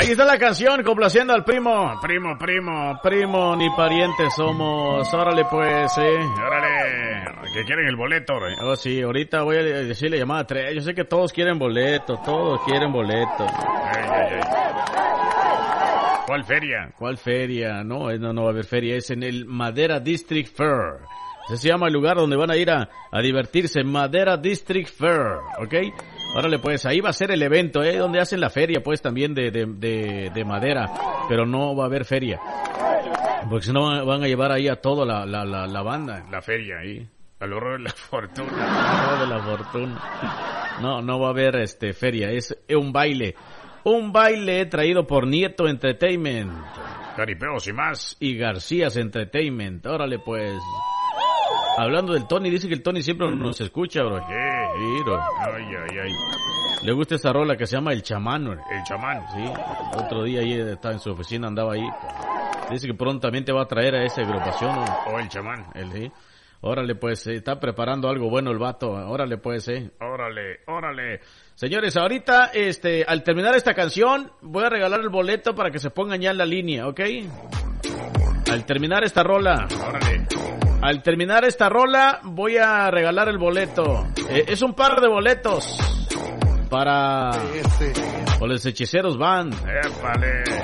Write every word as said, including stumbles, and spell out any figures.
Ahí está la canción, complaciendo al primo. Primo, primo, primo, ni parientes somos. Órale pues, eh. Órale, que quieren el boleto, güey. Oh, sí, ahorita voy a decirle llamada tres. Yo sé que todos quieren boleto, todos quieren boleto. Ay, ay, ay. ¿Cuál feria? ¿Cuál feria? No, no, no va a haber feria. Es en el Madera District Fair. Ese se llama el lugar donde van a ir a, a divertirse. Madera District Fair, ¿ok? Órale, pues, ahí va a ser el evento, ¿eh? Donde hacen la feria, pues, también de, de, de, de madera. Pero no va a haber feria. Porque si no van a llevar ahí a toda la, la, la, la banda. La feria ahí. Al horror de la fortuna. Al horror de la fortuna. No, no va a haber este feria. Es un baile. Un baile traído por Nieto Entertainment. Caripeos y más. Y Garcías Entertainment. Órale, pues. Hablando del Tony, dice que el Tony siempre nos escucha, bro. Sí, sí, bro. Ay, ay, ay. Le gusta esa rola que se llama El Chamán, bro. El Chamán. Sí. El otro día ahí estaba en su oficina, andaba ahí. Dice que prontamente va a traer a esa agrupación. O oh, El Chamán. El, sí. Órale, pues, eh, está preparando algo bueno el vato. Órale, pues, eh. Órale, órale. Señores, ahorita, este, al terminar esta canción, voy a regalar el boleto para que se pongan ya en la línea, ¿ok? Al terminar esta rola. Órale. Al terminar esta rola, voy a regalar el boleto. Eh, es un par de boletos para... O los Hechiceros Band. Épale.